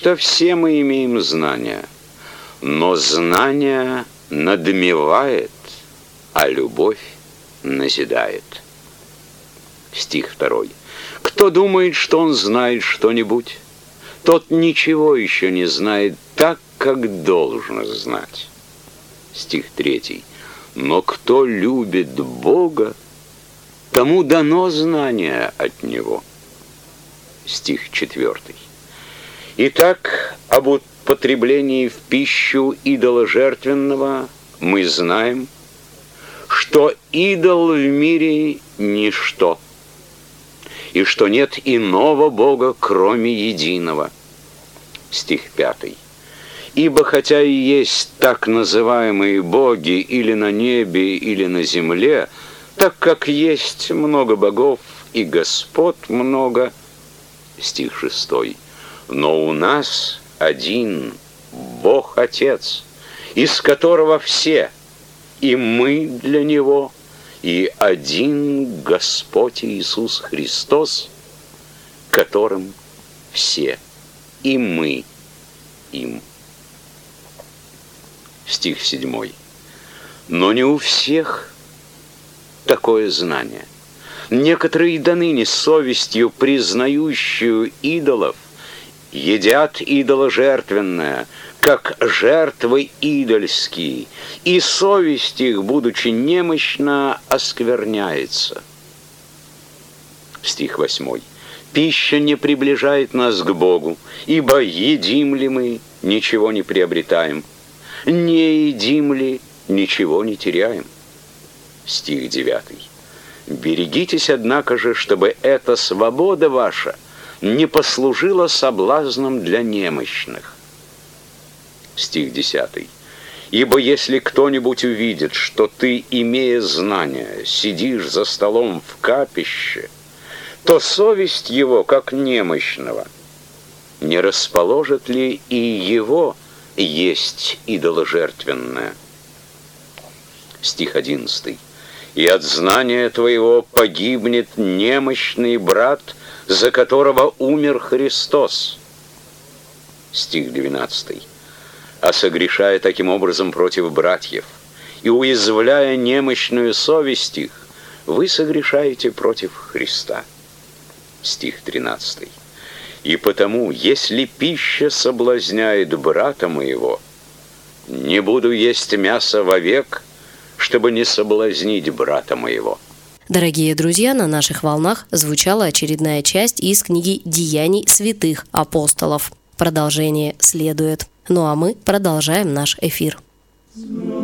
что все мы имеем знания, но знание надмевает, а любовь назидает. Стих 2. Кто думает, что он знает что-нибудь, тот ничего еще не знает так, как должно знать. Стих 3. Но кто любит Бога, тому дано знание от Него. Стих 4. Итак, об употреблении в пищу идоложертвенного мы знаем, что идол в мире ничто, и что нет иного Бога, кроме единого. Стих 5. Ибо хотя и есть так называемые боги или на небе, или на земле, так как есть много богов и господ много. Стих 6. Но у нас один Бог Отец, из которого все, и мы для Него, и один Господь Иисус Христос, которым все, и мы им. Стих 7. Но не у всех такое знание. Некоторые до ныне совестью, признающую идолов, едят идоложертвенное, как жертвы идольские, и совесть их, будучи немощна, оскверняется. Стих 8. Пища не приближает нас к Богу, ибо едим ли мы, ничего не приобретаем, не едим ли, ничего не теряем. Стих 9. Берегитесь, однако же, чтобы эта свобода ваша не послужила соблазном для немощных. Стих 10. Ибо если кто-нибудь увидит, что ты, имея знания, сидишь за столом в капище, то совесть его, как немощного, не расположит ли и его есть идоложертвенное? Стих 11. И от знания твоего погибнет немощный брат, за которого умер Христос. Стих 12. А согрешая таким образом против братьев и уязвляя немощную совесть их, вы согрешаете против Христа. Стих 13. И потому, если пища соблазняет брата моего, не буду есть мясо вовек, чтобы не соблазнить брата моего. Дорогие друзья, на наших волнах звучала очередная часть из книги «Деяний святых апостолов». Продолжение следует. Ну а мы продолжаем наш эфир.